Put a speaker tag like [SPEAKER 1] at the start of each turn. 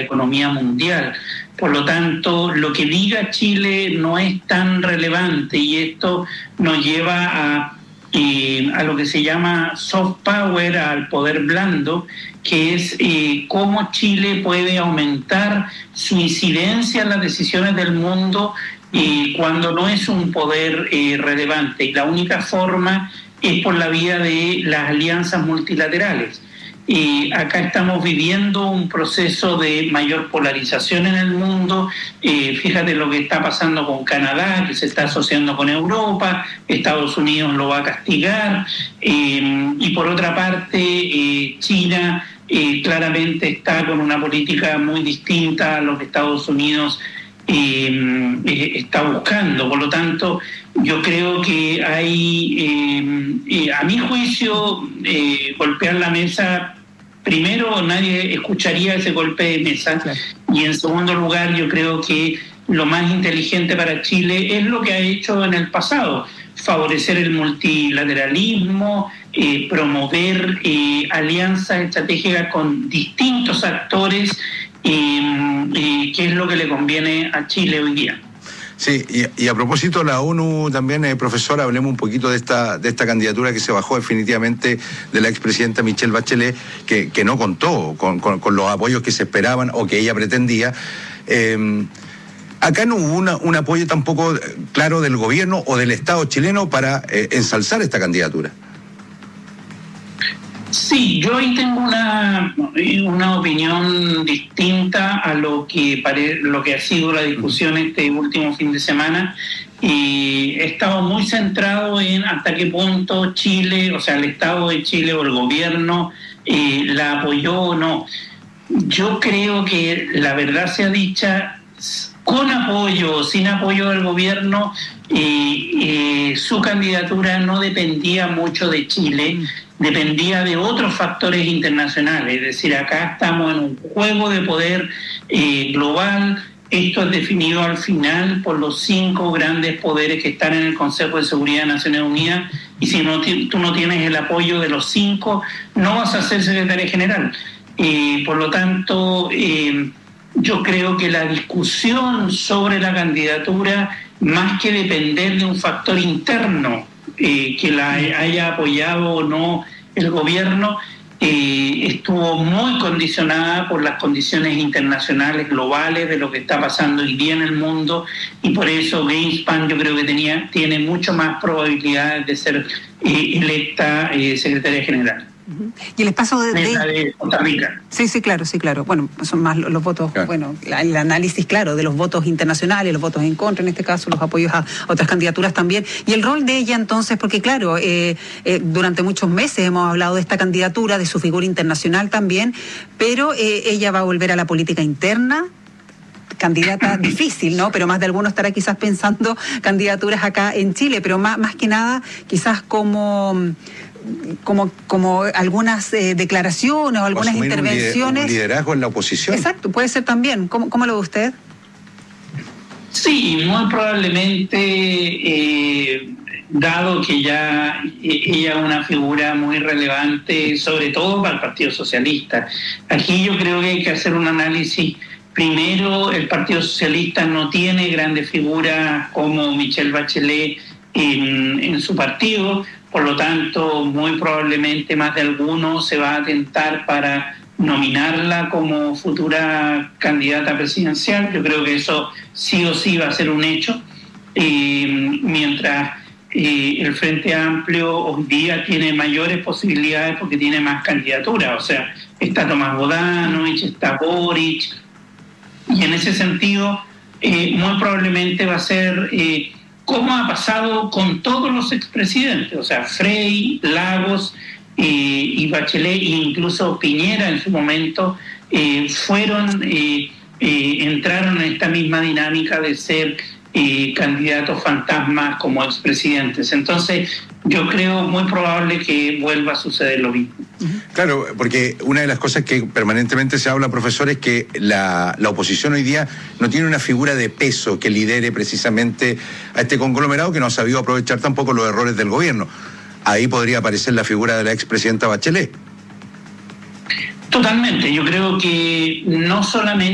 [SPEAKER 1] economía mundial. Por lo tanto, lo que diga Chile no es tan relevante y esto nos lleva a lo que se llama soft power, al poder blando, que es cómo Chile puede aumentar su incidencia en las decisiones del mundo cuando no es un poder relevante. Y la única forma es por la vía de las alianzas multilaterales. Acá estamos viviendo un proceso de mayor polarización en el mundo. Fíjate lo que está pasando con Canadá, que se está asociando con Europa, Estados Unidos lo va a castigar, y por otra parte China claramente está con una política muy distinta a lo que Estados Unidos está buscando. Por lo tanto, yo creo que hay, a mi juicio, golpear la mesa. Primero, nadie escucharía ese golpe de mesa. Claro. Y en segundo lugar, yo creo que lo más inteligente para Chile es lo que ha hecho en el pasado: favorecer el multilateralismo, promover alianzas estratégicas con distintos actores, que es lo que le conviene a Chile hoy día.
[SPEAKER 2] Sí, y a propósito la ONU también, profesor, hablemos un poquito de esta candidatura que se bajó definitivamente de la expresidenta Michelle Bachelet, que no contó con los apoyos que se esperaban o que ella pretendía. Acá no hubo un apoyo tampoco claro del gobierno o del Estado chileno para ensalzar esta candidatura.
[SPEAKER 1] Sí, yo ahí tengo una opinión distinta a lo que ha sido la discusión este último fin de semana. He estado muy centrado en hasta qué punto Chile, o sea, el Estado de Chile o el gobierno la apoyó o no. Yo creo que la verdad sea dicha, con apoyo o sin apoyo del gobierno, su candidatura no dependía mucho de Chile, dependía de otros factores internacionales. Es decir, acá estamos en un juego de poder global. Esto es definido al final por los 5 grandes poderes que están en el Consejo de Seguridad de Naciones Unidas, y si tú no tienes el apoyo de los 5, no vas a ser secretario general. Por lo tanto, yo creo que la discusión sobre la candidatura, más que depender de un factor interno que la haya apoyado o no el gobierno, estuvo muy condicionada por las condiciones internacionales globales de lo que está pasando hoy día en el mundo, y por eso Greenspan yo creo que tiene mucho más probabilidades de ser electa secretaria general.
[SPEAKER 3] Y el espacio
[SPEAKER 1] de Costa Rica.
[SPEAKER 3] Sí, claro. Bueno, son más los votos, claro. Bueno, el análisis, claro, de los votos internacionales, los votos en contra, en este caso, los apoyos a otras candidaturas también. Y el rol de ella, entonces, porque claro, durante muchos meses hemos hablado de esta candidatura, de su figura internacional también, pero ella va a volver a la política interna. Candidata difícil, ¿no? Pero más de alguno estará quizás pensando candidaturas acá en Chile, pero más que nada, quizás como algunas declaraciones o algunas intervenciones.
[SPEAKER 2] Un liderazgo en la oposición.
[SPEAKER 3] Exacto, puede ser también. ¿Cómo lo ve usted?
[SPEAKER 1] Sí, muy probablemente, dado que ya ella es una figura muy relevante, sobre todo para el Partido Socialista. Aquí yo creo que hay que hacer un análisis. Primero, el Partido Socialista no tiene grandes figuras como Michelle Bachelet en su partido. Por lo tanto, muy probablemente más de alguno se va a tentar para nominarla como futura candidata presidencial. Yo creo que eso sí o sí va a ser un hecho. Mientras el Frente Amplio hoy día tiene mayores posibilidades porque tiene más candidaturas. O sea, está Tomás Bodanovich, está Boric. Y en ese sentido, muy probablemente va a ser... como ha pasado con todos los expresidentes, o sea, Frei, Lagos y Bachelet, e incluso Piñera en su momento, entraron en esta misma dinámica de ser candidatos fantasmas como expresidentes. Entonces, yo creo muy probable que vuelva a suceder lo mismo.
[SPEAKER 2] Claro, porque una de las cosas que permanentemente se habla, profesor, es que la oposición hoy día no tiene una figura de peso que lidere precisamente a este conglomerado, que no ha sabido aprovechar tampoco los errores del gobierno. Ahí podría aparecer la figura de la expresidenta Bachelet.
[SPEAKER 1] Totalmente, yo creo que no solamente